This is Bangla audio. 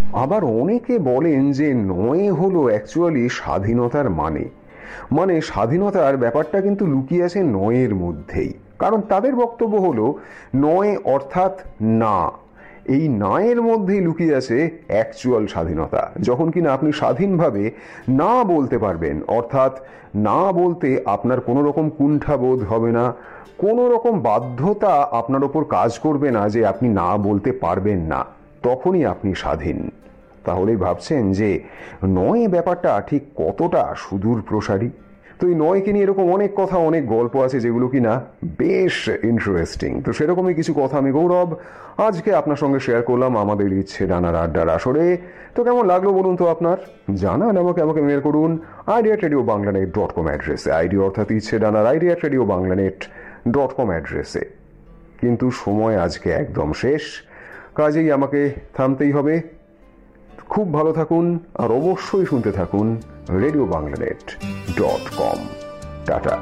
আবার অনেকে বলেন যে নয় হলো অ্যাকচুয়ালি স্বাধীনতার মানে স্বাধীনতার ব্যাপারটা কিন্তু লুকিয়ে আছে নয়ের মধ্যেই। কারণ তাদের বক্তব্য হলো নয় অর্থাৎ না, এই নায়ের মধ্যেই লুকিয়ে আছে অ্যাকচুয়াল স্বাধীনতা। যখন কিনা আপনি স্বাধীনভাবে না বলতে পারবেন, অর্থাৎ না বলতে আপনার কোনো রকম কুণ্ঠাবোধ হবে না, কোনো রকম বাধ্যতা আপনার ওপর কাজ করবে না যে আপনি না বলতে পারবেন না, তখনই আপনি স্বাধীন। তাহলেই ভাবছেন যে নয় ব্যাপারটা ঠিক কতটা সুদূর প্রসারী। তো এই নয়কে নিয়ে এরকম অনেক কথা, অনেক গল্প আছে যেগুলো কিনা বেশ ইন্টারেস্টিং। তো সেরকমই কিছু কথা আমি গৌরব আজকে আপনার সঙ্গে শেয়ার করলাম আমাদের ইচ্ছে ডানার আড্ডার আসরে। তো কেমন লাগলো বলুন তো আপনার? জানান আমাকে মেল করুন idea@radioBanglanet.com অ্যাড্রেসে, আইডিয়া অর্থাৎ ইচ্ছে ডানার idea@radioBanglanet.com অ্যাড্রেসে। কিন্তু সময় আজকে একদম শেষ, কাজেই আমাকে থামতেই হবে। খুব ভালো থাকুন আর অবশ্যই শুনতে থাকুন RadioBanglanet.com। টাটা।